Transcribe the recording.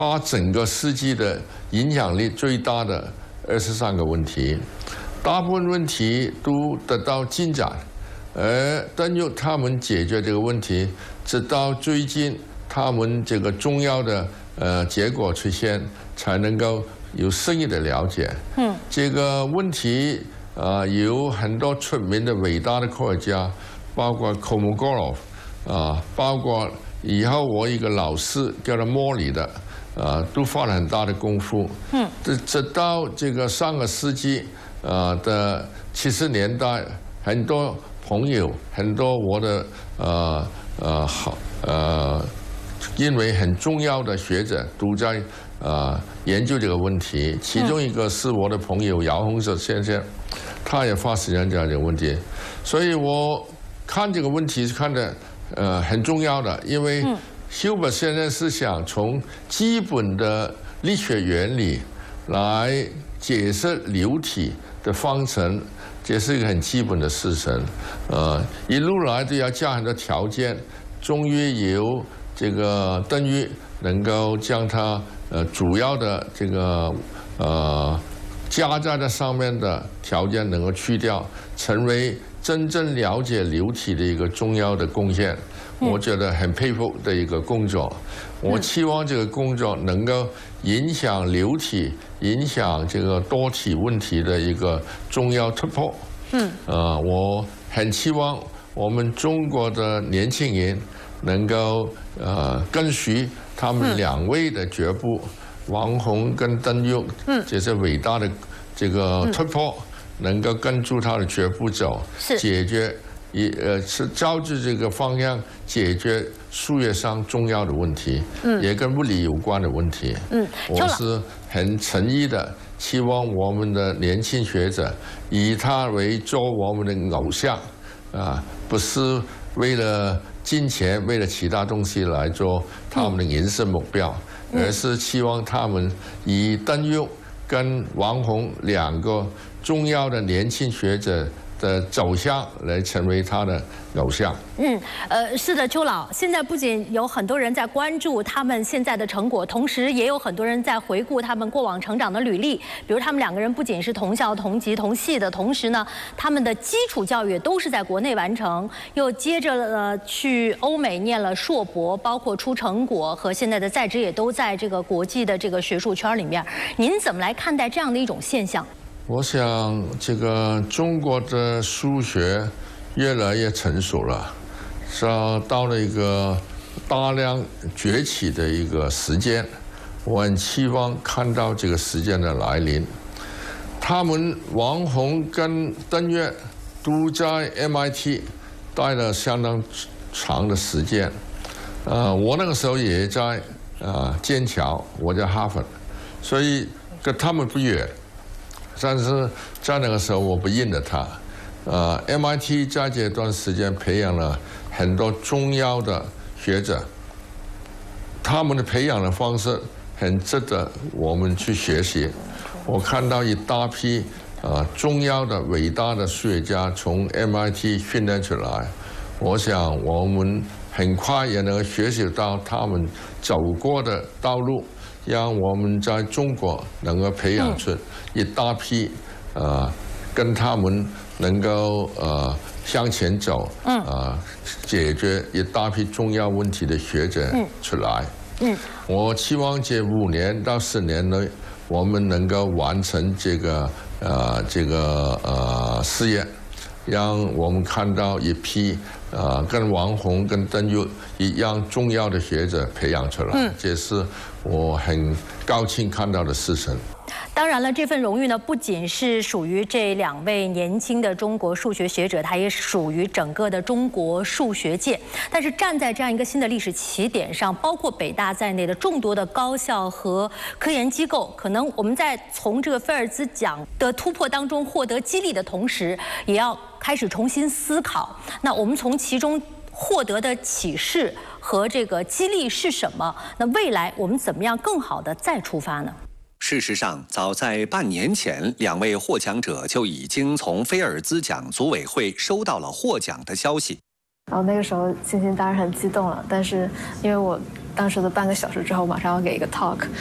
他整个世纪的影响力最大的23个问题，大部分问题都得到进展，而但由他们解决这个问题，直到最近他们这个重要的结果出现，才能够有深入的了解。这个问题有很多出名的伟大的科学家，包括Kolmogorov包括以后我一个老师叫做莫里的，都花了很大的功夫。直到这个上个世纪的70年代，很多朋友，很多我的因为很重要的学者都在研究这个问题。其中一个是我的朋友姚洪哲先生，他也花时间讲这个问题。所以我看这个问题是看的很重要的，因为休伯先生是想从基本的力学原理来解释流体的方程，这是一个很基本的事情。一路来都要加很多条件，终于由这个邓玉能够将它主要的这个加在这上面的条件能够去掉，成为真正了解流体的一个重要的贡献。我觉得很佩服的一个工作。我期望这个工作能够影响流体、影响这个多体问题的一个重要突破。我很期望我们中国的年轻人能够跟随他们2位的脚步，王洪跟邓玉，这些伟大的这个突破，能够跟住他的脚步走，解决是照着这个方向解决数学上重要的问题，也跟物理有关的问题。我是很诚意的期望我们的年轻学者以他为做我们的偶像，不是为了金钱，为了其他东西来做他们的人生目标，而是期望他们以邓玉跟王洪2个重要的年轻学者的走向来成为他的偶像。 是的，邱老，现在不仅有很多人在关注他们现在的成果，同时也有很多人在回顾他们过往成长的履历。比如他们2个人不仅是同校、同级、同系的，同时呢，他们的基础教育都是在国内完成，又接着去欧美念了硕博，包括出成果和现在的在职也都在这个国际的这个学术圈里面。您怎么来看待这样的一种现象？ 我想，这个中国的数学越来越成熟了，是到了一个大量崛起的一个时间。我很期望看到这个时间的来临。他们王洪跟邓玉都在 MIT 待了相当长的时间。我那个时候也在剑桥，我在哈佛，所以跟他们不远。但是在那个时候我不认得他。MIT 在这段时间培养了很多重要的学者，他们的培养的方式很值得我们去学习。我看到一大批重要的伟大的数学家从 MIT 训练出来，我想我们很快也能学习到他们走过的道路，让我们在中国能够培养出一大批跟他们能够向前走，解决一大批重要问题的学者出来。我期望这5年到10年内，我们能够完成这个事业，让我们看到一批跟王洪、跟邓玉一样重要的学者培养出来，这是我很高兴看到的事情。 当然了，这份荣誉呢，不仅是属于这2位年轻的中国数学学者，它也属于整个的中国数学界。但是站在这样一个新的历史起点上，包括北大在内的众多的高校和科研机构，可能我们在从这个菲尔兹奖的突破当中获得激励的同时，也要开始重新思考，那我们从其中获得的启示和这个激励是什么？那未来我们怎么样更好的再出发呢？ 事实上，早在半年前，2位获奖者就已经从菲尔兹奖组委会收到了获奖的消息。 然后那个时候心情当然很激动了，但是因为我当时的半个小时之后马上要给一个 talk，